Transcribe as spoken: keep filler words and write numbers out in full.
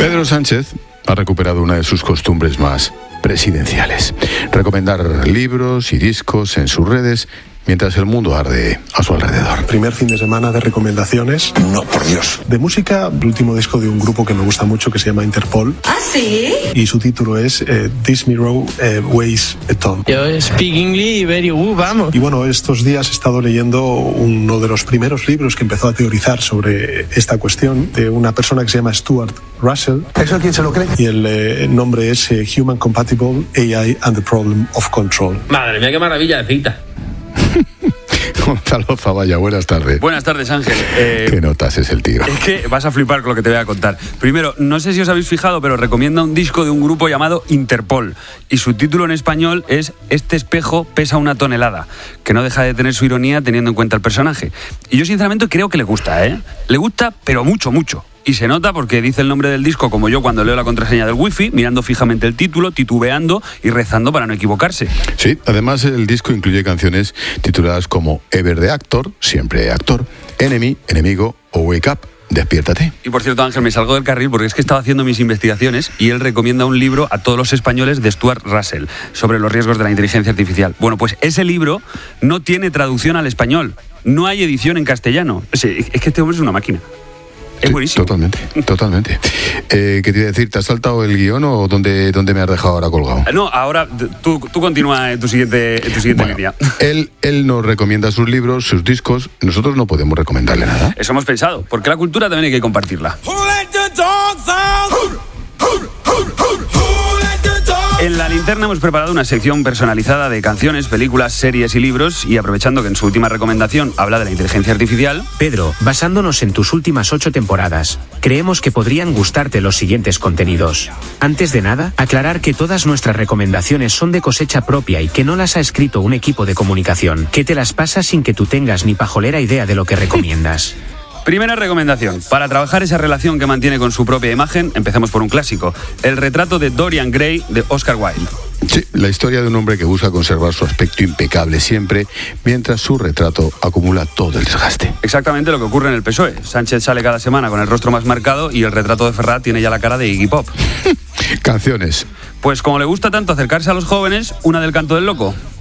Pedro Sánchez ha recuperado una de sus costumbres más presidenciales: recomendar libros y discos en sus redes mientras el mundo arde a su alrededor. Primer fin de semana de recomendaciones. No, por Dios. De música, el último disco de un grupo que me gusta mucho que se llama Interpol. ¿Ah, sí? Y su título es eh, This Mirror eh, Weighs a Ton. Yo speak English very good, vamos. Y bueno, estos días he estado leyendo uno de los primeros libros que empezó a teorizar sobre esta cuestión, de una persona que se llama Stuart Russell. ¿Eso quién se lo cree? Y el eh, nombre es eh, Human Compatible A I and the Problem of Control. Madre mía, qué maravilla de cita. Gonzalo Zavalla, buenas tardes. Buenas tardes, Ángel. Eh, ¿Qué notas es el tío? Es que vas a flipar con lo que te voy a contar. Primero, no sé si os habéis fijado, pero recomienda un disco de un grupo llamado Interpol. Y su título en español es Este espejo pesa una tonelada, que no deja de tener su ironía teniendo en cuenta el personaje. Y yo sinceramente creo que le gusta, ¿eh? Le gusta, pero mucho, mucho. Y se nota porque dice el nombre del disco como yo cuando leo la contraseña del wifi, mirando fijamente el título, titubeando y rezando para no equivocarse. Sí, además el disco incluye canciones tituladas como Ever the Actor, siempre actor, Enemy, enemigo o Wake Up, despiértate. Y por cierto, Ángel, me salgo del carril porque es que estaba haciendo mis investigaciones y él recomienda un libro a todos los españoles de Stuart Russell sobre los riesgos de la inteligencia artificial. Bueno, pues ese libro no tiene traducción al español, no hay edición en castellano. Sí, es que este hombre es una máquina. Es sí, buenísimo. Totalmente, totalmente. Eh, ¿Qué te iba a decir? ¿Te has saltado el guión o dónde, dónde me has dejado ahora colgado? No, ahora tú, tú continúa en tu siguiente, en tu siguiente Bueno, línea. Él, él nos recomienda sus libros, sus discos. Nosotros no podemos recomendarle nada. Eso hemos pensado, porque la cultura también hay que compartirla. En La Linterna hemos preparado una sección personalizada de canciones, películas, series y libros, y aprovechando que en su última recomendación habla de la inteligencia artificial... Pedro, basándonos en tus últimas ocho temporadas, creemos que podrían gustarte los siguientes contenidos. Antes de nada, aclarar que todas nuestras recomendaciones son de cosecha propia y que no las ha escrito un equipo de comunicación, que te las pasa sin que tú tengas ni pajolera idea de lo que recomiendas. Primera recomendación. Para trabajar esa relación que mantiene con su propia imagen, empecemos por un clásico. El retrato de Dorian Gray, de Oscar Wilde. Sí, la historia de un hombre que busca conservar su aspecto impecable siempre, mientras su retrato acumula todo el desgaste. Exactamente lo que ocurre en el P S O E. Sánchez sale cada semana con el rostro más marcado y el retrato de Ferrat tiene ya la cara de Iggy Pop. Canciones. Pues como le gusta tanto acercarse a los jóvenes, una del Canto del Loco.